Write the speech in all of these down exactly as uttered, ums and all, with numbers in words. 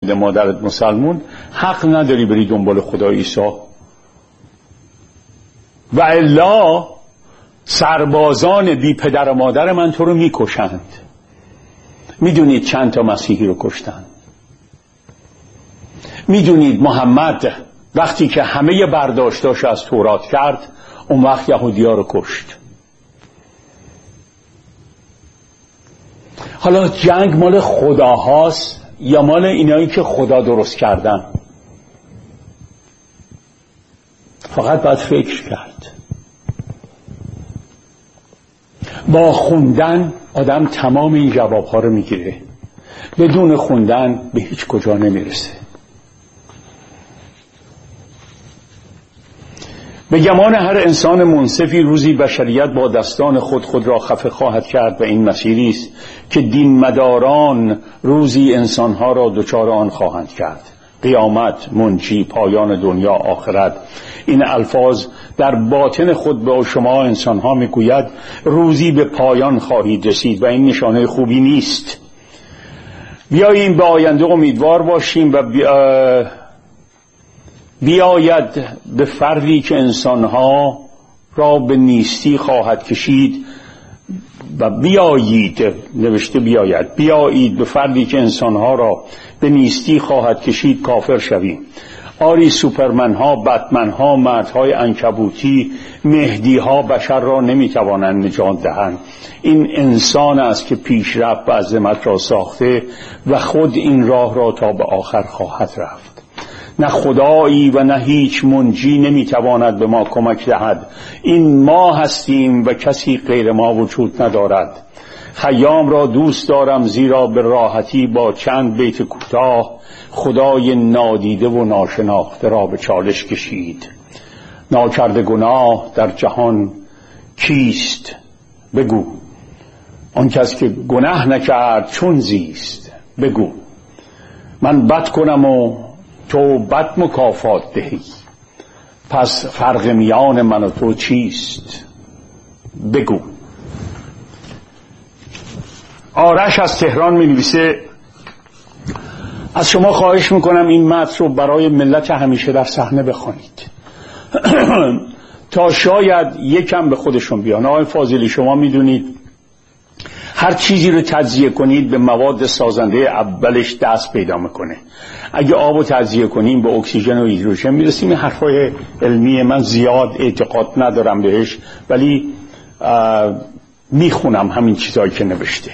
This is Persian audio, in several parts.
مادرت مسلمون حق نداری بری دنبال خدای عیسی. و الا سربازان بی پدر و مادر من تو رو میکشند. میدونید چند تا مسیحی رو کشتند؟ میدونید محمد وقتی که همه برداشتاش از تورات کرد اون وقت یهودی‌ها رو کشت. حالا جنگ مال خداهاست یا مال اینایی که خدا درست کردن؟ فقط باید فکر کرد. با خوندن آدم تمام این جوابها رو میگیره، بدون خوندن به هیچ کجا نمیرسه. به گمان هر انسان منصفی روزی بشریت با دستان خود خود را خفه خواهد کرد و این مسیری است که دین مداران روزی انسانها را دچار آن خواهند کرد. قیامت، منجی، پایان دنیا، آخرت. این الفاظ در باطن خود به شما انسانها میگوید روزی به پایان خواهید رسید و این نشانه خوبی نیست. بیاییم به آینده امیدوار باشیم و بیاید به فردی که انسانها را به نیستی خواهد کشید و بیایید، نوشته بیاید، بیایید به فردی که انسانها را به نیستی خواهد کشید کافر شویم. آری سوپرمن ها، بتمن ها، مردهای عنکبوتی، مهدی ها بشر را نمیتوانند نجات دهند. این انسان است که پیشرفت و عظمت را ساخته و خود این راه را تا به آخر خواهد رفت. نه خدایی و نه هیچ منجی نمیتواند به ما کمک دهد. این ما هستیم و کسی غیر ما وجود ندارد. خیام را دوست دارم زیرا به راحتی با چند بیت کوتاه خدای نادیده و ناشناخته را به چالش کشید. ناکرده گناه در جهان کیست؟ بگو. آن کس که گناه نکرد چون زیست؟ بگو. من بد کنم و تو بد مکافات دهی، پس فرق میان من و تو چیست؟ بگو. آرش از تهران می نویسه از شما خواهش میکنم این متن رو برای ملت همیشه در صحنه بخوانید تا شاید یکم به خودشون بیان. آقای فاضلی شما میدونید هر چیزی رو تجزیه کنید به مواد سازنده اولش دست پیدا میکنه. اگه آب رو تجزیه کنیم به اکسیژن و هیدروژن میرسیم. این حرفای علمی من زیاد اعتقاد ندارم بهش، ولی میخونم همین چیزایی که نوشته.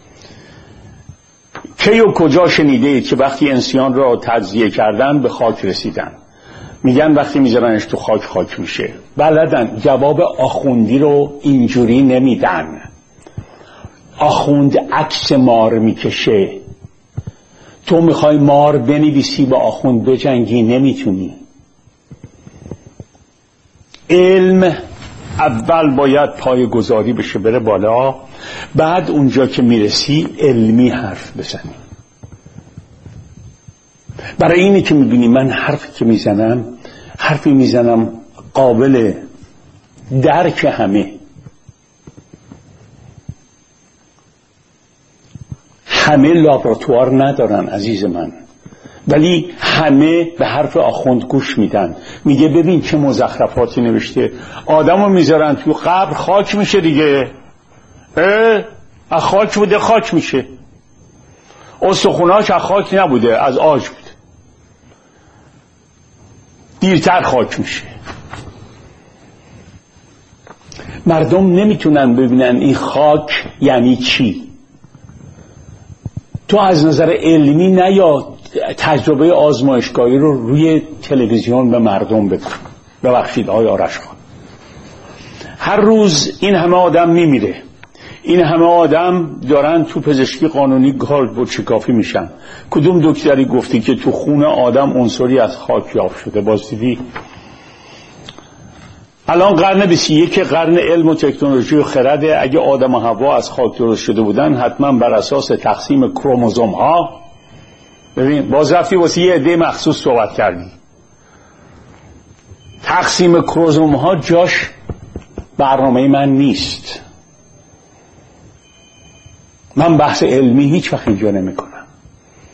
کی و کجا شنیده که وقتی انسان را تجزیه کردن به خاک رسیدن؟ میگن وقتی میذارنش تو خاک خاک میشه. بلدن. جواب آخوندی رو اینجوری نمیدن. آخوند عکس مار میکشه. تو میخوای مار بنویسی با آخوند بجنگی، نمیتونی. علم اول باید پای گذاری بشه بره بالا، بعد اونجا که میرسی علمی حرف بزنی. برای اینه که میبینی من حرفی که میزنم حرفی میزنم قابل درک همه. همه لابراتوار ندارن عزیز من، ولی همه به حرف آخوند گوش میدن. میگه ببین چه مزخرفاتی نوشته. آدمو میذارن تو قبر خاک میشه دیگه. اه از خاک بوده خاک میشه. استخوناش از خاک نبوده، از آج بوده. دیرتر خاک میشه. مردم نمیتونن ببینن این خاک یعنی چی. تو از نظر علمی نه یا تجربه آزمایشگاهی رو روی تلویزیون به مردم بگو. ببخشید آقای آرش خان، هر روز این همه آدم میمیره. این همه آدم دارن تو پزشکی قانونی گالبوچکافی میشن. کدوم دکتری گفتی که تو خون آدم عنصری از خاک یافت شده؟ باز دیدی؟ الان قرن بیست و یک قرن علم و تکنولوژی و خرده. اگه آدم و حوا از خاک درست شده بودن حتما بر اساس تقسیم کروموزوم ها. ببین باز رفتی واسه یه عده مخصوص صحبت کردی. تقسیم کروموزوم ها جاش برنامه من نیست. من بحث علمی هیچ وقت اینجا نمی کنم.